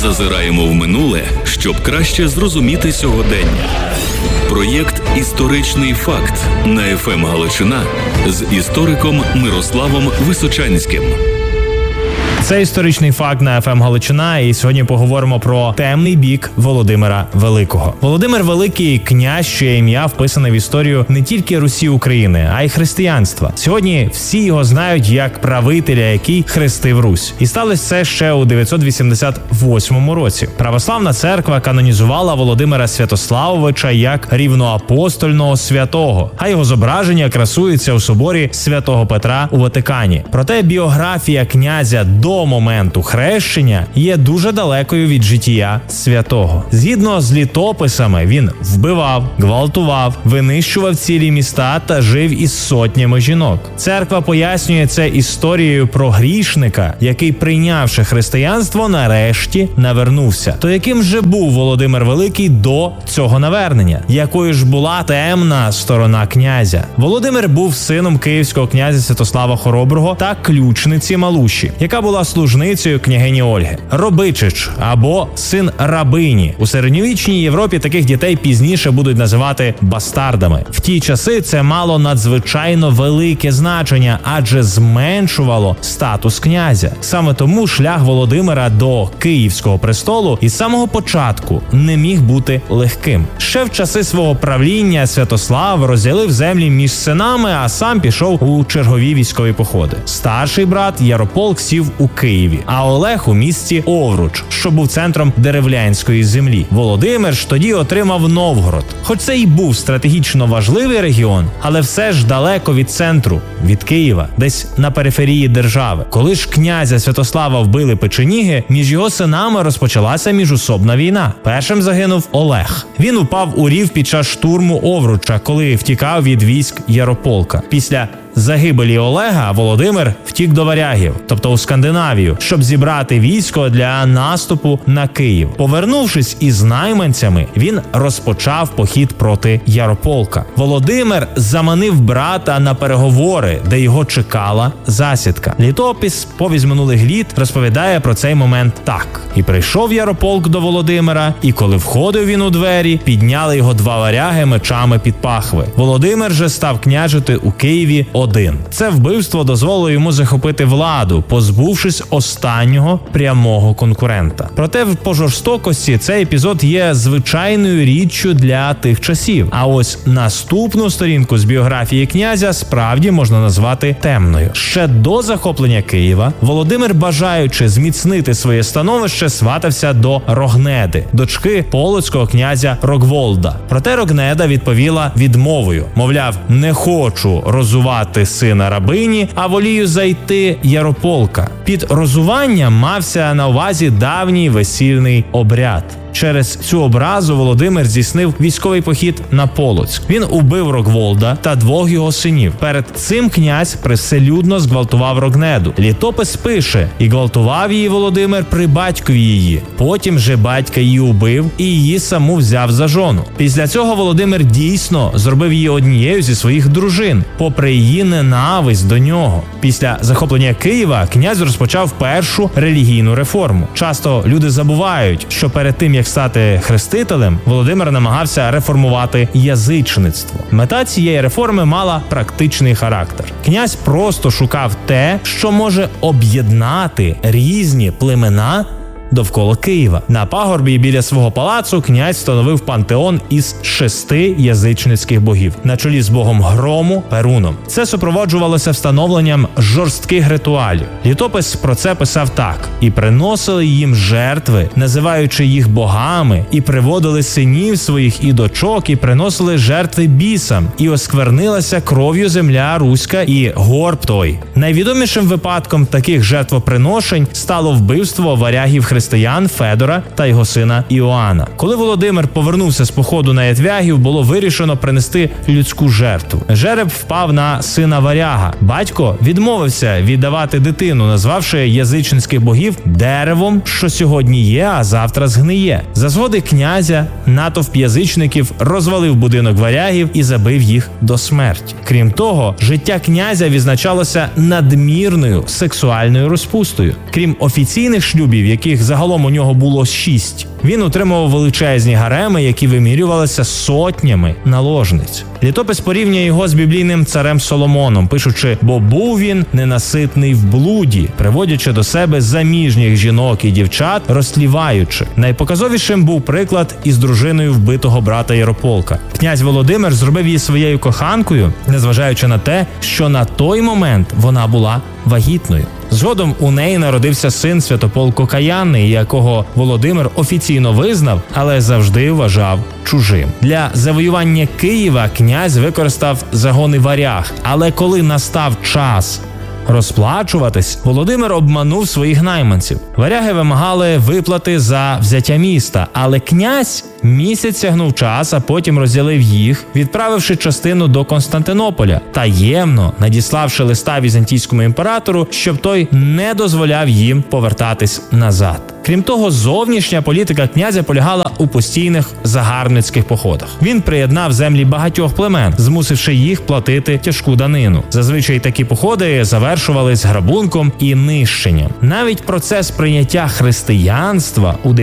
Зазираємо в минуле, щоб краще зрозуміти сьогодення. Проєкт «Історичний факт» на ФМ Галичина з істориком Мирославом Височанським. Це історичний факт на ФМ Галичина, і сьогодні поговоримо про темний бік Володимира Великого. Володимир Великий – князь, чиє ім'я вписане в історію не тільки Русі України, а й християнства. Сьогодні всі його знають як правителя, який хрестив Русь. І сталося це ще у 988 році. Православна церква канонізувала Володимира Святославовича як рівноапостольного святого, а його зображення красується у соборі Святого Петра у Ватикані. Проте біографія князя до моменту хрещення є дуже далекою від життя святого. Згідно з літописами, він вбивав, гвалтував, винищував цілі міста та жив із сотнями жінок. Церква пояснює це історією про грішника, який, прийнявши християнство, нарешті навернувся. То яким же був Володимир Великий до цього навернення? Якою ж була темна сторона князя? Володимир був сином київського князя Святослава Хороброго та ключниці Малуші, яка була служницею княгині Ольги. Робичич або син рабині. У середньовічній Європі таких дітей пізніше будуть називати бастардами. В ті часи це мало надзвичайно велике значення, адже зменшувало статус князя. Саме тому шлях Володимира до Київського престолу із самого початку не міг бути легким. Ще в часи свого правління Святослав розділив землі між синами, а сам пішов у чергові військові походи. Старший брат Ярополк сів у Києві, а Олег у місті Овруч, що був центром Деревлянської землі. Володимир ж тоді отримав Новгород. Хоч це і був стратегічно важливий регіон, але все ж далеко від центру, від Києва, десь на периферії держави. Коли ж князя Святослава вбили печеніги, між його синами розпочалася міжусобна війна. Першим загинув Олег. Він упав у рів під час штурму Овруча, коли втікав від військ Ярополка. Після загибелі Олега Володимир втік до варягів, тобто у Скандинавію, щоб зібрати військо для наступу на Київ. Повернувшись із найманцями, він розпочав похід проти Ярополка. Володимир заманив брата на переговори, де його чекала засідка. Літопис «Повість минулих літ» розповідає про цей момент так. І прийшов Ярополк до Володимира, і коли входив він у двері, підняли його два варяги мечами під пахви. Володимир же став княжити у Києві один. Це вбивство дозволило йому захопити владу, позбувшись останнього прямого конкурента. Проте по жорстокості цей епізод є звичайною річчю для тих часів. А ось наступну сторінку з біографії князя справді можна назвати темною. Ще до захоплення Києва Володимир, бажаючи зміцнити своє становище, сватався до Рогнеди, дочки полоцького князя Рогволда. Проте Рогнеда відповіла відмовою. Мовляв, не хочу розувати сина рабині, а волію зайти Ярополка. Під розуванням мався на увазі давній весільний обряд. Через цю образу Володимир здійснив військовий похід на Полоцьк. Він убив Рогволда та двох його синів. Перед цим князь привселюдно зґвалтував Рогнеду. Літопис пише: «І гвалтував її Володимир при батькові її. Потім же батька її убив і її саму взяв за жону». Після цього Володимир дійсно зробив її однією зі своїх дружин, попри її ненависть до нього. Після захоплення Києва князь розпочав першу релігійну реформу. Часто люди забувають, що перед тим, як стати хрестителем, Володимир намагався реформувати язичництво. Мета цієї реформи мала практичний характер. Князь просто шукав те, що може об'єднати різні племена довкола Києва. На пагорбі біля свого палацу князь встановив пантеон із 6 язичницьких богів, на чолі з богом грому Перуном. Це супроводжувалося встановленням жорстких ритуалів. Літопис про це писав так: «І приносили їм жертви, називаючи їх богами, і приводили синів своїх і дочок, і приносили жертви бісам, і осквернилася кров'ю земля руська і горб той». Найвідомішим випадком таких жертвоприношень стало вбивство варягів християн Федора та його сина Іоанна. Коли Володимир повернувся з походу на ятвягів, було вирішено принести людську жертву. Жереб впав на сина варяга. Батько відмовився віддавати дитину, назвавши язичницьких богів деревом, що сьогодні є, а завтра згниє. За згоди князя натовп язичників розвалив будинок варягів і забив їх до смерті. Крім того, життя князя відзначалося надмірною сексуальною розпустою. Крім офіційних шлюбів, яких загалом у нього було 6. Він утримував величезні гареми, які вимірювалися сотнями наложниць. Літопис порівнює його з біблійним царем Соломоном, пишучи: «Бо був він ненаситний в блуді, приводячи до себе заміжніх жінок і дівчат, розтліваючи». Найпоказовішим був приклад із дружиною вбитого брата Ярополка. Князь Володимир зробив її своєю коханкою, незважаючи на те, що на той момент вона була вагітною. Згодом у неї народився син Святополк Окаянний, якого Володимир офіційно визнав, але завжди вважав чужим. Для завоювання Києва князь використав загони варяг, але коли настав час розплачуватись, Володимир обманув своїх найманців. Варяги вимагали виплати за взяття міста, але князь місяць тягнув час, а потім розділив їх, відправивши частину до Константинополя, таємно надіславши листа візантійському імператору, щоб той не дозволяв їм повертатись назад. Крім того, зовнішня політика князя полягала у постійних загарбницьких походах. Він приєднав землі багатьох племен, змусивши їх платити тяжку данину. Зазвичай такі походи завершувались грабунком і нищенням. Навіть процес прийняття християнства у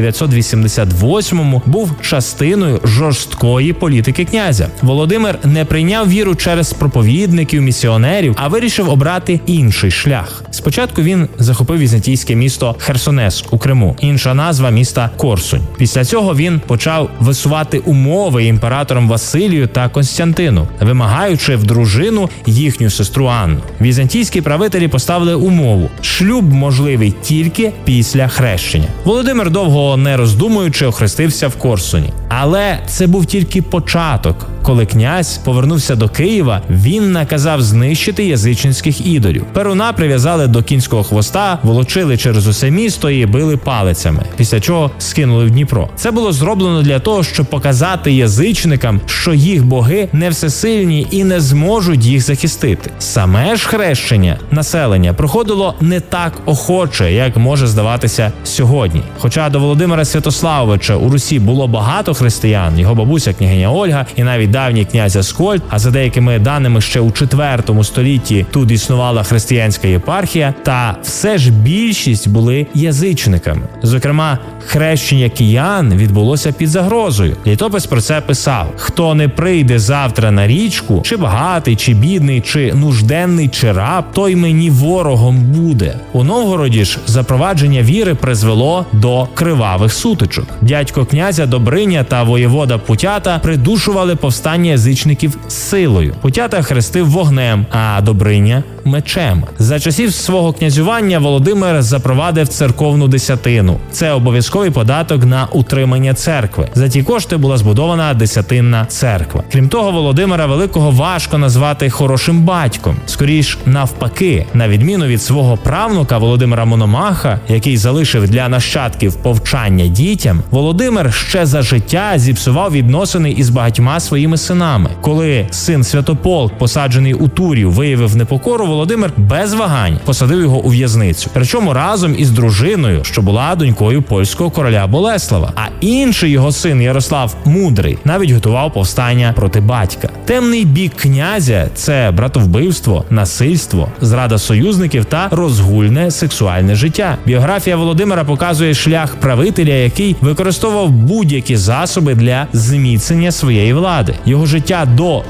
988-му був частиною жорсткої політики князя. Володимир не прийняв віру через проповідників, місіонерів, а вирішив обрати інший шлях. Спочатку він захопив візантійське місто Херсонес у Криму. Інша назва міста Корсунь. Після цього він почав висувати умови імператорам Василію та Константину, вимагаючи в дружину їхню сестру Анну. Візантійські правителі поставили умову: шлюб можливий тільки після хрещення. Володимир, довго не роздумуючи, охрестився в Корсуні. Але це був тільки початок. Коли князь повернувся до Києва, він наказав знищити язичницьких ідолів. Перуна прив'язали до кінського хвоста, волочили через усе місто і били палицями, після чого скинули в Дніпро. Це було зроблено для того, щоб показати язичникам, що їх боги не всесильні і не зможуть їх захистити. Саме ж хрещення населення проходило не так охоче, як може здаватися сьогодні. Хоча до Володимира Святославовича у Русі було багато християн, його бабуся княгиня Ольга і навіть давній князь Аскольд, а за деякими даними ще у 4 столітті тут існувала християнська єпархія, та все ж більшість були язичниками. Зокрема, хрещення киян відбулося під загрозою. Літопис про це писав: «Хто не прийде завтра на річку, чи багатий, чи бідний, чи нужденний, чи раб, той мені ворогом буде». У Новгороді ж запровадження віри призвело до кривавих сутичок. Дядько князя Добриня та воєвода Путята придушували повстання язичників силою. Путята хрестив вогнем, а Добриня – мечем. За часів свого князювання Володимир запровадив церковну десятину. Це обов'язковий податок на утримання церкви. За ті кошти була збудована десятинна церква. Крім того, Володимира Великого важко назвати хорошим батьком. Скоріш навпаки, на відміну від свого правнука Володимира Мономаха, який залишив для нащадків повчання дітям, Володимир ще за життя зіпсував відносини із багатьма своїми синами. Коли син Святополк, посаджений у Турів, виявив непокору, Володимир без вагань посадив його у в'язницю. Причому разом із дружиною, що була донькою польського короля Болеслава. А інший його син Ярослав Мудрий навіть готував повстання проти батька. Темний бік князя – це братовбивство, насильство, зрада союзників та розгульне сексуальне життя. Біографія Володимира показує шлях правителя, який використовував будь-які засоби для зміцнення своєї влади. Його життя до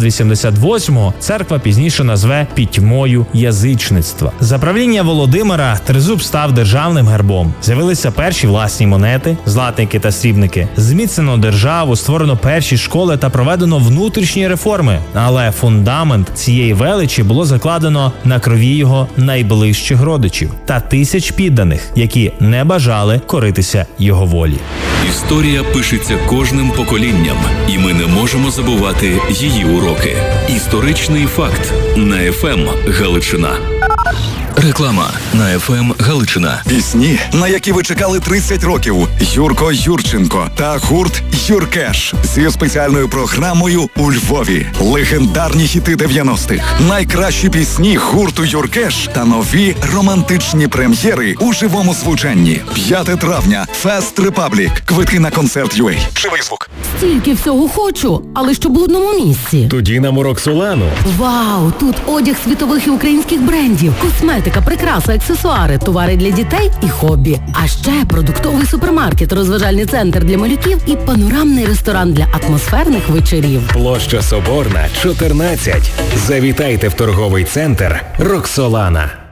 988-го церква пізніше назве пітьмою язичництва. За правління Володимира тризуб став державним гербом. З'явилися перші власні монети, златники та срібники. Зміцнено державу, створено перші школи та проведено внутрішні реформи. Але фундамент цієї величі було закладено на крові його найближчих родичів та тисяч підданих, які не бажали коритися його волі. Історія пишеться кожним поколінням, і ми не можемо забувати її уроки. Історичний факт на ФМ Галичина. Реклама на ФМ Галичина. Пісні, на які ви чекали 30 років. Юрко Юрченко та гурт Юркеш зі спеціальною програмою у Львові. Легендарні хіти 90-х. Найкращі пісні гурту Юркеш та нові романтичні прем'єри у живому звучанні. 5 травня. Фест Репаблік. Квитки на концерт UA. Живий звук. Стільки всього хочу, але щоб в одному місці. Тоді нам у Роксолану. Вау, тут одяг світових і українських брендів, косметика, косметика, прикраси, аксесуари, товари для дітей і хобі. А ще продуктовий супермаркет, розважальний центр для малюків і панорамний ресторан для атмосферних вечорів. Площа Соборна, 14. Завітайте в торговий центр «Роксолана».